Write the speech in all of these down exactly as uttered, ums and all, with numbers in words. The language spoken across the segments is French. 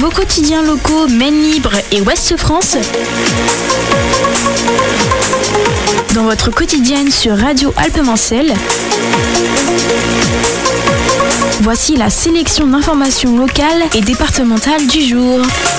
Vos quotidiens locaux Maine Libre et Ouest France dans votre quotidienne sur Radio Alpes-Mancelles. Voici la sélection d'informations locales et départementales du jour.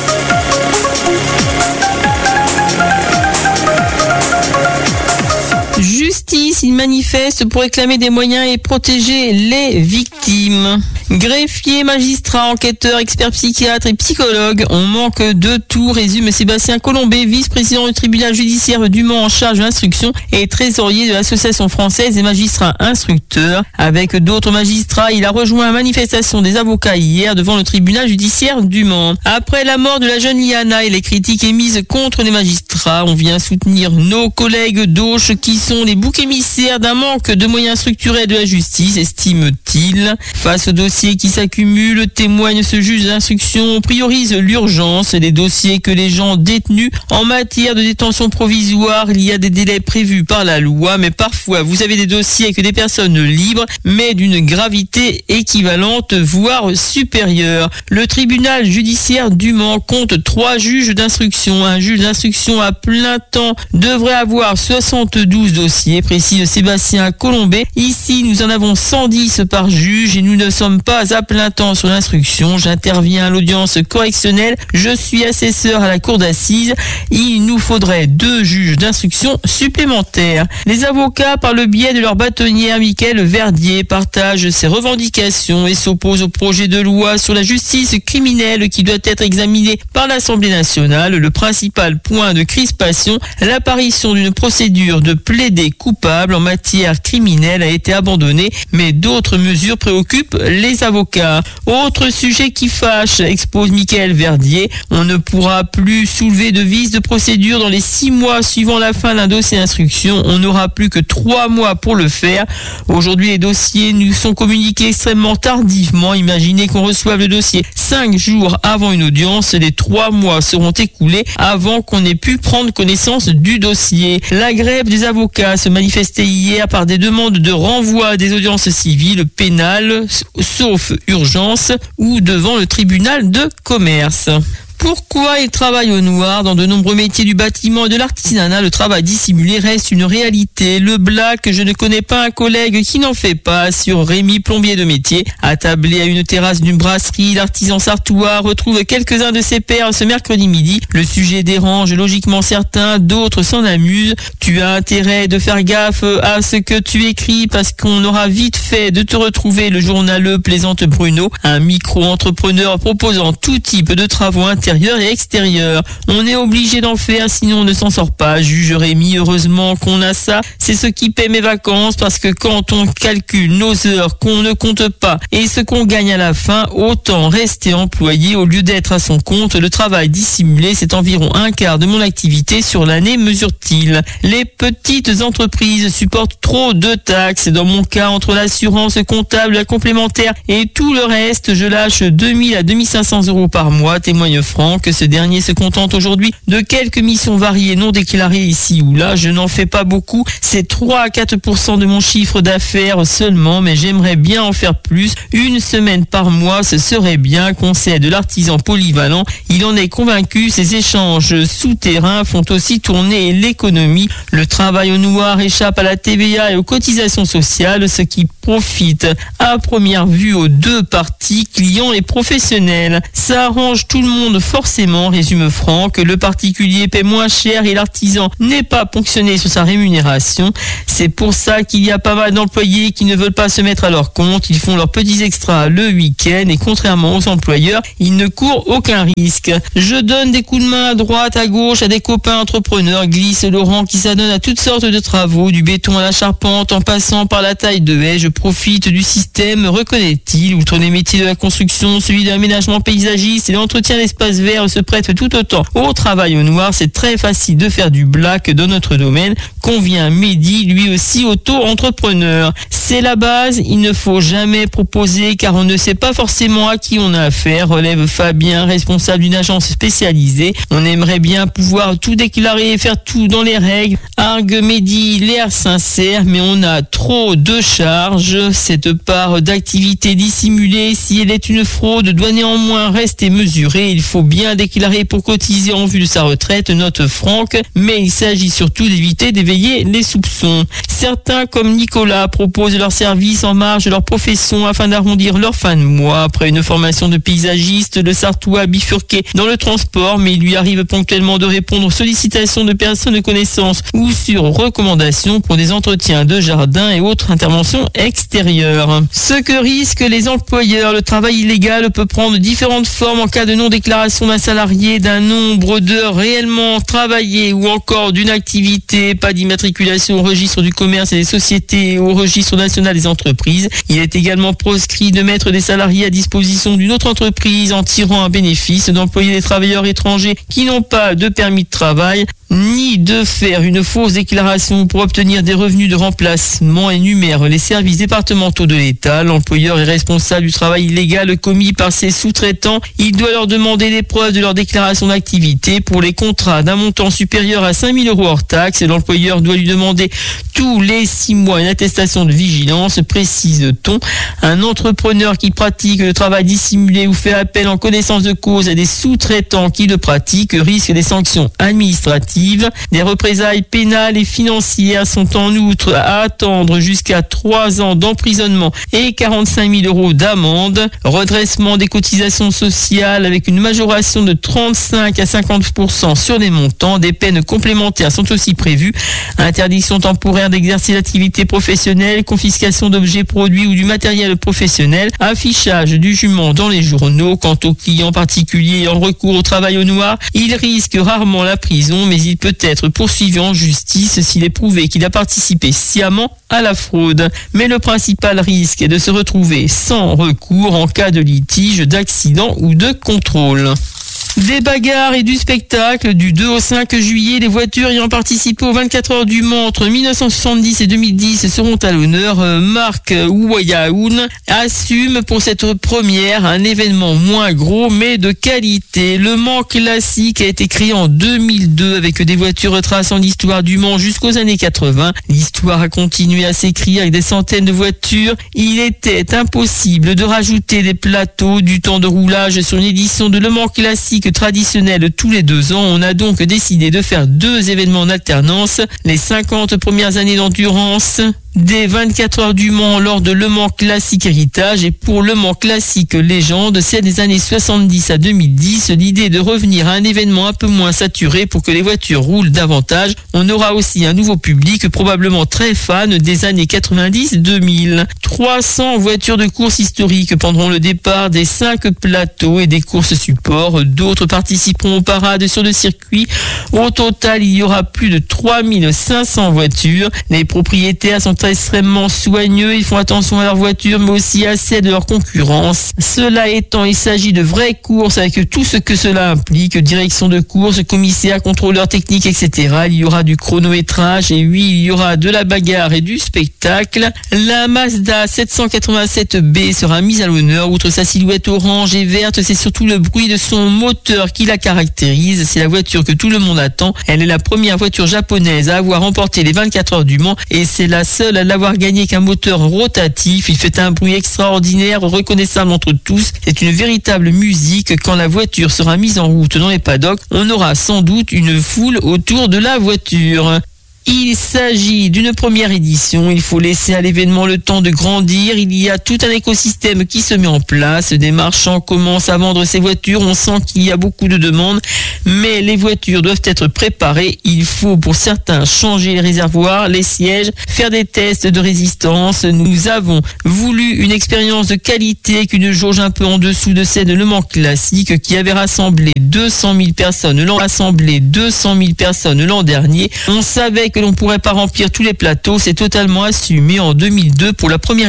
Justice, ils manifestent pour réclamer des moyens et protéger les victimes. Greffiers, magistrats, enquêteurs, experts psychiatres et psychologues, on manque de tout, résume Sébastien Colombet, vice-président du tribunal judiciaire du Mans en charge de l'instruction et trésorier de l'association française des magistrats instructeurs. Avec d'autres magistrats, il a rejoint la manifestation des avocats hier devant le tribunal judiciaire du Mans. Après la mort de la jeune Liana et les critiques émises contre les magistrats, on vient soutenir nos collègues d'Auch qui sont les boucs émissaires d'un manque de moyens structurels de la justice, estime-t-il. Face aux dossiers qui s'accumulent, témoigne ce juge d'instruction, on priorise l'urgence. Les dossiers que les gens détenus en matière de détention provisoire, il y a des délais prévus par la loi, mais parfois vous avez des dossiers avec des personnes libres, mais d'une gravité équivalente, voire supérieure. Le tribunal judiciaire du Mans compte trois juges d'instruction. Un juge d'instruction à plein temps devrait avoir soixante-douze dossiers, précise Sébastien Colombet. Ici, nous en avons cent dix par juge et nous ne sommes pas à plein temps sur l'instruction. J'interviens à l'audience correctionnelle. Je suis assesseur à la cour d'assises. Il nous faudrait deux juges d'instruction supplémentaires. Les avocats, par le biais de leur bâtonnière Mickaël Verdier, partagent ces revendications et s'opposent au projet de loi sur la justice criminelle qui doit être examiné par l'Assemblée nationale. Le principal point de crispation, l'apparition d'une procédure de plaider coupable en matière criminelle a été abandonnée, mais d'autres mesures préoccupent les avocats. Autre sujet qui fâche, expose Mickaël Verdier, on ne pourra plus soulever de vice de procédure dans les six mois suivant la fin d'un dossier d'instruction. On n'aura plus que trois mois pour le faire. Aujourd'hui, les dossiers nous sont communiqués extrêmement tardivement. Imaginez qu'on reçoive le dossier cinq jours avant une audience. Les trois mois seront écoulés avant qu'on ait pu prendre connaissance du dossier. La grève des avocats se manifestait hier par des demandes de renvoi des audiences civiles, pénales, sauf urgence, ou devant le tribunal de commerce. Pourquoi ils travaillent au noir? Dans de nombreux métiers du bâtiment et de l'artisanat, le travail dissimulé reste une réalité. Le black, je ne connais pas un collègue qui n'en fait pas, sur Rémi, plombier de métier. Attablé à une terrasse d'une brasserie, l'artisan sartois retrouve quelques-uns de ses pairs ce mercredi midi. Le sujet dérange logiquement certains, d'autres s'en amusent. Tu as intérêt de faire gaffe à ce que tu écris parce qu'on aura vite fait de te retrouver, le journaleux plaisante Bruno, un micro-entrepreneur proposant tout type de travaux intérieurs et extérieur. On est obligé d'en faire, sinon on ne s'en sort pas, juge Rémi. Heureusement qu'on a ça, c'est ce qui paie mes vacances, parce que quand on calcule nos heures qu'on ne compte pas et ce qu'on gagne à la fin, autant rester employé au lieu d'être à son compte. Le travail dissimulé, c'est environ un quart de mon activité sur l'année, mesure-t-il. Les petites entreprises supportent trop de taxes. Dans mon cas, entre l'assurance comptable, la complémentaire et tout le reste, je lâche deux mille à deux mille cinq cents euros par mois, témoigne Franck. Que ce dernier se contente aujourd'hui de quelques missions variées non déclarées ici ou là. Je n'en fais pas beaucoup, c'est trois à quatre pour cent de mon chiffre d'affaires seulement, mais j'aimerais bien en faire plus. Une semaine par mois, ce serait bien, conseil de l'artisan polyvalent. Il en est convaincu, ces échanges souterrains font aussi tourner l'économie. Le travail au noir échappe à la T V A et aux cotisations sociales, ce qui profite à première vue aux deux parties, clients et professionnels. Ça arrange tout le monde forcément, résume Franck. Le particulier paie moins cher et l'artisan n'est pas ponctionné sur sa rémunération. C'est pour ça qu'il y a pas mal d'employés qui ne veulent pas se mettre à leur compte. Ils font leurs petits extras le week-end et contrairement aux employeurs, ils ne courent aucun risque. Je donne des coups de main à droite, à gauche à des copains entrepreneurs, glisse Laurent, qui s'adonne à toutes sortes de travaux, du béton à la charpente en passant par la taille de haie. Je profite du système, reconnaît-il. Outre les métiers de la construction, celui de l'aménagement paysagiste et l'entretien d'espaces verts se prête tout autant au travail au noir. C'est très facile de faire du black dans notre domaine. convient Mehdi, lui aussi auto-entrepreneur. C'est la base, il ne faut jamais proposer car on ne sait pas forcément à qui on a affaire, relève Fabien, responsable d'une agence spécialisée. On aimerait bien pouvoir tout déclarer et faire tout dans les règles. Argue Mehdi, l'air sincère, mais on a trop de charges. Cette part d'activité dissimulée, si elle est une fraude, doit néanmoins rester mesurée. Il faut bien déclarer pour cotiser en vue de sa retraite, note Franck, mais il s'agit surtout d'éviter d'éveiller les soupçons. Certains, comme Nicolas, proposent leurs services en marge de leur profession afin d'arrondir leur fin de mois. Après une formation de paysagiste, le Sartois a bifurqué dans le transport, mais il lui arrive ponctuellement de répondre aux sollicitations de personnes de connaissance ou sur recommandation pour des entretiens de jardin et autres interventions extérieures. Ce que risquent les employeurs, le travail illégal peut prendre différentes formes en cas de non-déclaration d'un salarié, d'un nombre d'heures réellement travaillées ou encore d'une activité, pas d'immatriculation au registre du commerce et des sociétés et au registre national des entreprises. Il est également proscrit de mettre des salariés à disposition d'une autre entreprise en tirant un bénéfice, d'employer des travailleurs étrangers qui n'ont pas de permis de travail, ni de faire une fausse déclaration pour obtenir des revenus de remplacement, énumère les services départementaux de l'État. L'employeur est responsable du travail illégal commis par ses sous-traitants. Il doit leur demander des preuves de leur déclaration d'activité. Pour les contrats d'un montant supérieur à cinq mille euros hors taxe, l'employeur doit lui demander tous les six mois une attestation de vigilance, précise-t-on. Un entrepreneur qui pratique le travail dissimulé ou fait appel en connaissance de cause à des sous-traitants qui le pratiquent risque des sanctions administratives. Des représailles pénales et financières sont en outre à attendre jusqu'à trois ans d'emprisonnement et quarante-cinq mille euros d'amende. Redressement des cotisations sociales avec une majoration de trente-cinq à cinquante pour cent sur les montants. Des peines complémentaires sont aussi prévues. Interdiction temporaire d'exercer l'activité professionnelle, confiscation d'objets, produits ou du matériel professionnel, affichage du jument dans les journaux. Quant aux clients particuliers en recours au travail au noir, il risque rarement la prison, mais il peut être poursuivi en justice s'il est prouvé qu'il a participé sciemment à la fraude. Mais le principal risque est de se retrouver sans recours en cas de litige, d'accident ou de contrôle. Des bagarres et du spectacle du deux au cinq juillet, les voitures ayant participé aux vingt-quatre heures du Mans entre mille neuf cent soixante-dix et deux mille dix seront à l'honneur. Marc Ouayaoun assume pour cette première un événement moins gros mais de qualité. Le Mans classique a été créé en deux mille deux avec des voitures retraçant l'histoire du Mans jusqu'aux années quatre-vingts. L'histoire a continué à s'écrire avec des centaines de voitures. Il était impossible de rajouter des plateaux du temps de roulage sur une édition de Le Mans classique traditionnel tous les deux ans. On a donc décidé de faire deux événements en alternance. Les cinquante premières années d'endurance des vingt-quatre heures du Mans lors de Le Mans Classique Héritage et pour Le Mans Classique Légende, c'est des années soixante-dix à deux mille dix. L'idée de revenir à un événement un peu moins saturé pour que les voitures roulent davantage. On aura aussi un nouveau public, probablement très fan des années quatre-vingt-dix deux mille. trois cents voitures de course historiques prendront le départ des cinq plateaux et des courses supports. D'autres participeront aux parades sur le circuit. Au total, il y aura plus de trois mille cinq cents voitures. Les propriétaires sont extrêmement soigneux, ils font attention à leur voiture mais aussi à celle de leur concurrence. Cela étant, il s'agit de vraies courses avec tout ce que cela implique, direction de course, commissaire, contrôleur technique, et cetera. Il y aura du chronométrage et oui, il y aura de la bagarre et du spectacle. La Mazda sept cent quatre-vingt-sept B sera mise à l'honneur. Outre sa silhouette orange et verte, c'est surtout le bruit de son moteur qui la caractérise. C'est la voiture que tout le monde attend. Elle est la première voiture japonaise à avoir remporté les vingt-quatre heures du Mans et c'est la seule à l'avoir gagné qu'un moteur rotatif. Il fait un bruit extraordinaire, reconnaissable entre tous. C'est une véritable musique. Quand la voiture sera mise en route dans les paddocks, on aura sans doute une foule autour de la voiture. Il s'agit d'une première édition, il faut laisser à l'événement le temps de grandir, il y a tout un écosystème qui se met en place, des marchands commencent à vendre ces voitures, on sent qu'il y a beaucoup de demandes, mais les voitures doivent être préparées, il faut pour certains changer les réservoirs, les sièges, faire des tests de résistance. Nous avons voulu une expérience de qualité qu'une jauge un peu en dessous de celle de Le Mans Classique qui avait rassemblé deux cent mille personnes l'an rassemblé deux cent mille personnes l'an dernier. On savait que l'on pourrait pas remplir tous les plateaux, c'est totalement assumé en deux mille deux pour la première